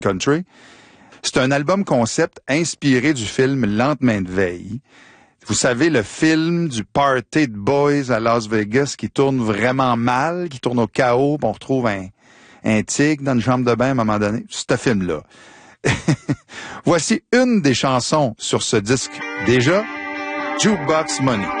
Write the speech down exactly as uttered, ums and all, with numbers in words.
country. C'est un album concept inspiré du film Lendemain de veille. Vous savez, le film du party de boys à Las Vegas qui tourne vraiment mal, qui tourne au chaos, puis on retrouve un, un tigre dans une chambre de bain à un moment donné. C'est ce film-là. Voici une des chansons sur ce disque. Déjà, Jukebox Money.